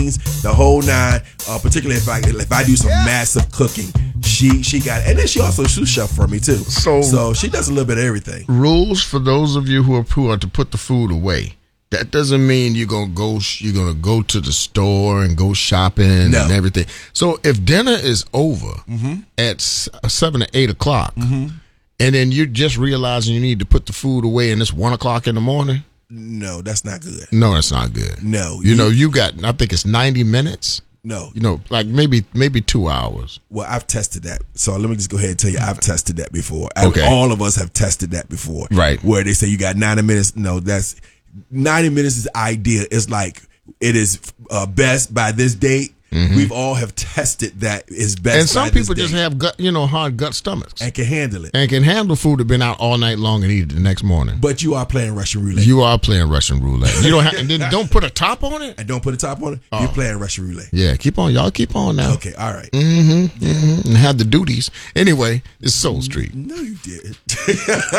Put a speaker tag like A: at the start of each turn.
A: the whole nine. Particularly if I do some massive cooking, she got it. And then she also sous chef for me too. So she does a little bit of everything.
B: Rules for those of you who are to put the food away. That doesn't mean you're gonna go to the store and go shopping and everything. So if dinner is over at 7 or 8 o'clock, and then you're just realizing you need to put the food away and it's 1 o'clock in the morning.
A: No, that's not good.
B: No, that's not good.
A: No,
B: you got. I think it's 90 minutes.
A: No,
B: like maybe 2 hours.
A: Well, I've tested that. So let me just go ahead and tell you, I've tested that before.
B: Okay.
A: All of us have tested that before.
B: Right.
A: Where they say you got 90 minutes. No, that's 90 minutes is idea. It's like it is best by this date. We've all have tested that is best.
B: And some
A: by this
B: people
A: date.
B: just have hard gut stomachs
A: and can handle it
B: and can handle food that been out all night long and eat it the next morning.
A: But you are playing Russian roulette.
B: You are playing Russian roulette. You don't have, and then don't put a top on it.
A: And don't put a top on it. You're playing Russian roulette.
B: Yeah, keep on, y'all. Keep on now.
A: Okay, all right.
B: And have the duties. Anyway, it's Soul Street.
A: No, you didn't.